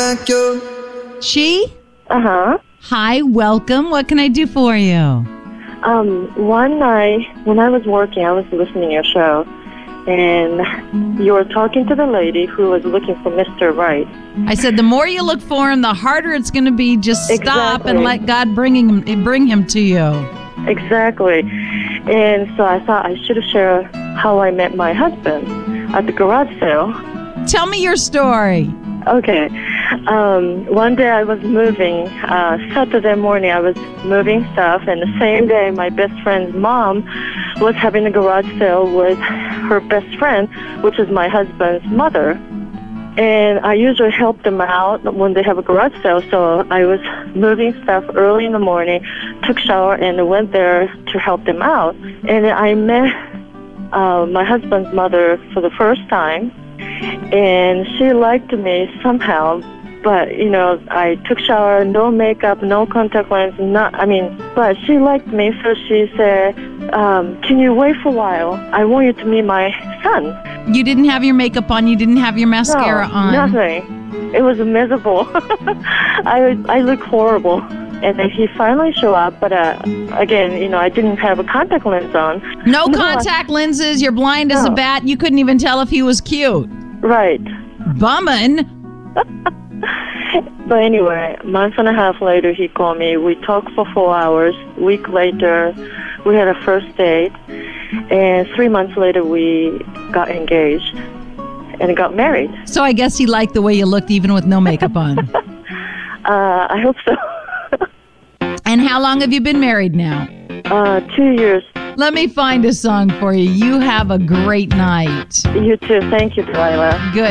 like you. She? Uh-huh. Hi, welcome. What can I do for you? One night when I was working, I was listening to your show, and you were talking to the lady who was looking for Mr. Right. I said the more you look for him, the harder it's going to be. Just stop and let God bring him to you. Exactly. And so I thought I should share how I met my husband at the garage sale. Tell me your story. Okay. One day I was moving, Saturday morning I was moving stuff, and the same day my best friend's mom was having a garage sale with her best friend, which is my husband's mother. And I usually help them out when they have a garage sale, so I was moving stuff early in the morning, took shower, and went there to help them out. And I met my husband's mother for the first time, and she liked me somehow. But, I took shower, no makeup, no contact lens, but she liked me, so she said, can you wait for a while? I want you to meet my son. You didn't have your makeup on, you didn't have your mascara on. Nothing. It was miserable. I look horrible. And then he finally showed up, but again, I didn't have a contact lens on. No contact lenses, you're blind as a bat, you couldn't even tell if he was cute. Right. Bummin'. But anyway, a month and a half later, he called me. We talked for 4 hours. A week later, we had a first date. And 3 months later, we got engaged and got married. So I guess he liked the way you looked even with no makeup on. I hope so. And how long have you been married now? 2 years. Let me find a song for you. You have a great night. You too. Thank you, Delilah. Good.